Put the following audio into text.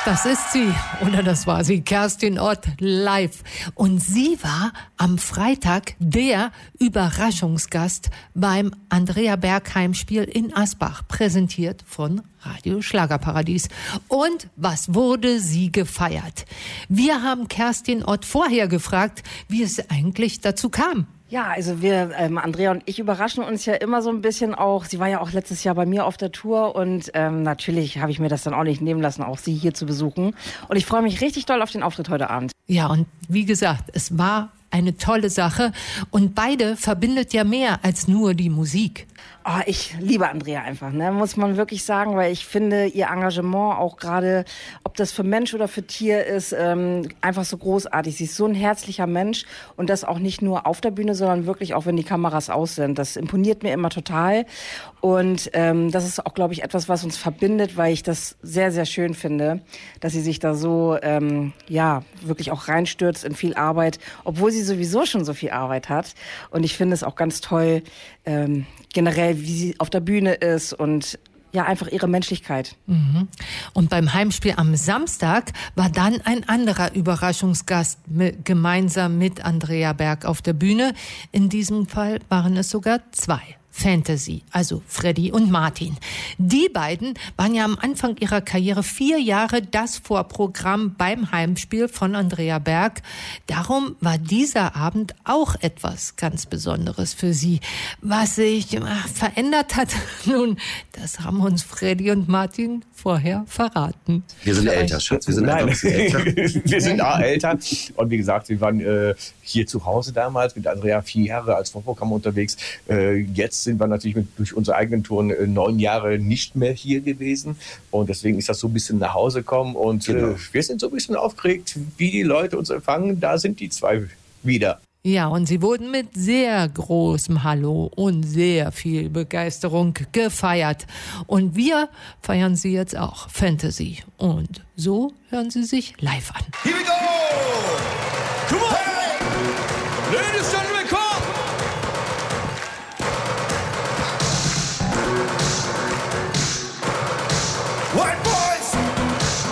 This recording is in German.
Das ist sie, oder das war sie, Kerstin Ott live. Und sie war am Freitag der Überraschungsgast beim Andrea Berg Heimspiel in Asbach, präsentiert von Radio Schlagerparadies. Und was wurde sie gefeiert? Wir haben Kerstin Ott vorher gefragt, wie es eigentlich dazu kam. Ja, also Andrea und ich überraschen uns ja immer so ein bisschen auch. Sie war ja auch letztes Jahr bei mir auf der Tour und natürlich habe ich mir das dann auch nicht nehmen lassen, auch sie hier zu besuchen. Und ich freue mich richtig doll auf den Auftritt heute Abend. Ja, und wie gesagt, es war eine tolle Sache und beide verbindet ja mehr als nur die Musik. Oh, ich liebe Andrea einfach, muss man wirklich sagen, weil ich finde ihr Engagement auch gerade, ob das für Mensch oder für Tier ist, einfach so großartig. Sie ist so ein herzlicher Mensch und das auch nicht nur auf der Bühne, sondern wirklich auch, wenn die Kameras aus sind. Das imponiert mir immer total und das ist auch, glaube ich, etwas, was uns verbindet, weil ich das sehr, sehr schön finde, dass sie sich da so, wirklich auch reinstürzt in viel Arbeit, obwohl sie sowieso schon so viel Arbeit hat. Und ich finde es auch ganz toll, generell, wie sie auf der Bühne ist und ja, einfach ihre Menschlichkeit. Mhm. Und beim Heimspiel am Samstag war dann ein anderer Überraschungsgast gemeinsam mit Andrea Berg auf der Bühne. In diesem Fall waren es sogar zwei. Fantasy, also Freddy und Martin. Die beiden waren ja am Anfang ihrer Karriere 4 Jahre das Vorprogramm beim Heimspiel von Andrea Berg. Darum war dieser Abend auch etwas ganz Besonderes für sie. Was sich verändert hat, nun, das haben uns Freddy und Martin vorher verraten. Wir sind älter, Schatz. Wir sind einfach ein bisschen älter. Wir sind auch älter. Und wie gesagt, wir waren hier zu Hause damals mit Andrea 4 Jahre als Vorprogramm unterwegs. Jetzt sind wir natürlich durch unsere eigenen Touren 9 Jahre nicht mehr hier gewesen. Und deswegen ist das so ein bisschen nach Hause kommen. Und wir sind so ein bisschen aufgeregt, wie die Leute uns empfangen. Da sind die zwei wieder. Ja, und sie wurden mit sehr großem Hallo und sehr viel Begeisterung gefeiert. Und wir feiern sie jetzt auch, Fantasy. Und so hören sie sich live an. Here we go! Come on!